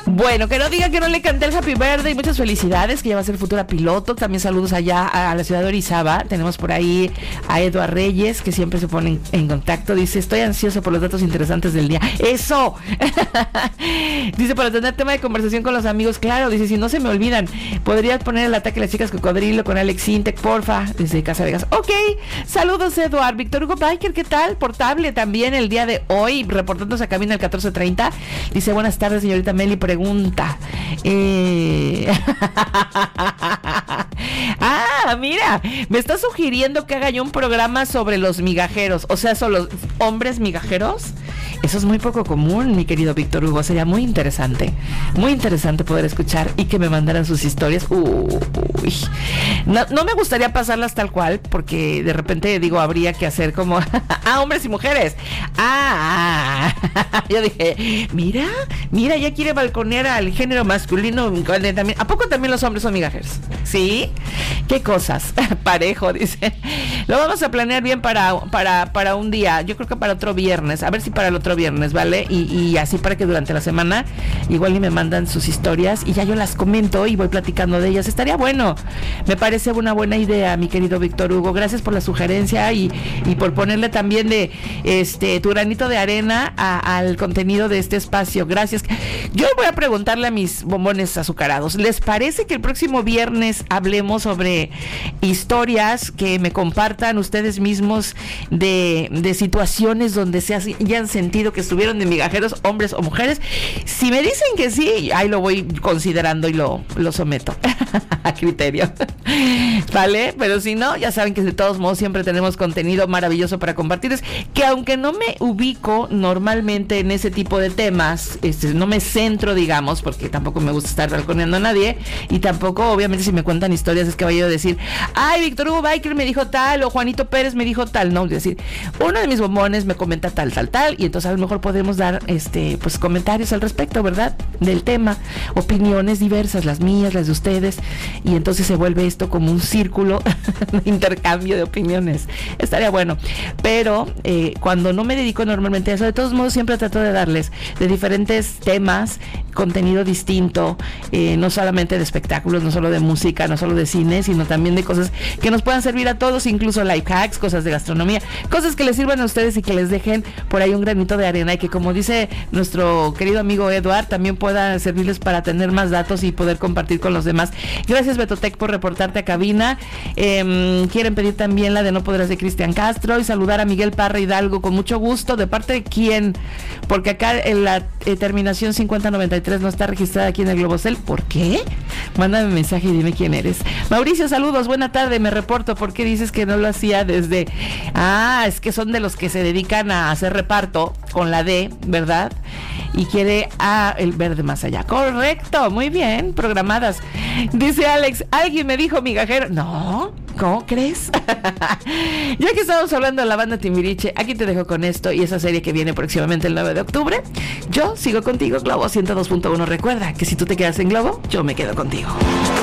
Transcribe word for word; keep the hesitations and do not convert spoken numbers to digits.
Bueno, que no diga que no le canté el Happy Birthday. Muchas felicidades, que ya va a ser futura piloto. También saludos allá a la ciudad de Orizaba. Tenemos por ahí a Eduard Reyes, que siempre se pone en, en contacto. Dice, estoy ansioso por los datos interesantes del día. ¡Eso! Dice, para tener tema de conversación con los amigos. Claro, dice, si no se me olvidan, podrías poner el ataque a las chicas cocodrilo con Alex Intec, porfa, desde Casa Vegas. Ok, saludos, Eduard. Víctor Hugo Biker, ¿qué tal? Portable también el día de hoy, reportándose a cabina el catorce treinta. Dice, buenas tardes, señorita Meli. Pregunta. Eh... ah, mira, me está sugiriendo que haga yo un programa sobre los migajeros. O sea, son los hombres migajeros. Eso es muy poco común, mi querido Víctor Hugo. Sería muy interesante, muy interesante poder escuchar y que me mandaran sus historias. Uy, no, no me gustaría pasarlas tal cual, porque de repente digo, habría que hacer como ah, hombres y mujeres. Ah, yo dije, mira, mira, ya quiere balconear al género masculino. ¿A poco también los hombres son migajeros? ¿Sí? ¿Qué cosas? Parejo, dice. Lo vamos a planear bien para, para, para un día. Yo creo que para otro viernes. A ver si para el otro viernes, ¿vale? Y, y así para que durante la semana igual y me mandan sus historias y ya yo las comento y voy platicando de ellas. Estaría bueno. Me parece una buena idea, mi querido Víctor Hugo. Gracias por la sugerencia y, y por ponerle también de este tu granito de arena a, al contenido de este espacio. Gracias. Yo voy a preguntarle a mis bombones azucarados. ¿Les parece que el próximo viernes hablemos sobre historias que me compartan ustedes mismos de, de situaciones donde se hayan sentido que estuvieron de migajeros, hombres o mujeres? Si me dicen que sí, ahí lo voy considerando y lo, lo someto a criterio. ¿Vale? Pero si no, ya saben que de todos modos siempre tenemos contenido maravilloso para compartirles, que aunque no me ubico normalmente en ese tipo de temas, este, no me centro, digamos, porque tampoco me gusta estar balconeando a nadie, y tampoco, obviamente, si me cuentan historias es que vaya a decir, ay, Víctor Hugo Biker me dijo tal, o Juanito Pérez me dijo tal. No, es decir, uno de mis bombones me comenta tal, tal, tal, y entonces a lo mejor podemos dar este pues comentarios al respecto, ¿verdad? Del tema, opiniones diversas, las mías, las de ustedes, y entonces se vuelve esto como un círculo de intercambio de opiniones. Estaría bueno, pero eh, cuando no me dedico normalmente a eso, de todos modos siempre trato de darles de diferentes temas, contenido distinto, eh, no solamente de espectáculos, no solo de música, no solo de cine, sino también de cosas que nos puedan servir a todos, incluso life hacks, cosas de gastronomía, cosas que les sirvan a ustedes y que les dejen por ahí un granito de arena, y que, como dice nuestro querido amigo Eduard, también pueda servirles para tener más datos y poder compartir con los demás. Gracias, Betotec, por reportarte a cabina. Eh, quieren pedir también la de No Podrás de Cristian Castro y saludar a Miguel Parra Hidalgo con mucho gusto. ¿De parte de quién? Porque acá en la eh, terminación cincuenta noventa y tres no está registrada aquí en el Globocel. ¿Por qué? Mándame mensaje y dime quién eres. Mauricio, saludos, buena tarde, me reporto. ¿Por qué dices que no lo hacía desde...? Ah, es que son de los que se dedican a hacer reparto con la D, ¿verdad? Y quiere a el verde más allá. Correcto, muy bien, programadas. Dice Alex, ¿alguien me dijo migajero? No, ¿cómo crees? Ya que estamos hablando de la banda Timbiriche, aquí te dejo con esto y esa serie que viene próximamente el nueve de octubre. Yo sigo contigo, Globo ciento dos punto uno. Recuerda que si tú te quedas en Globo, yo me quedo contigo.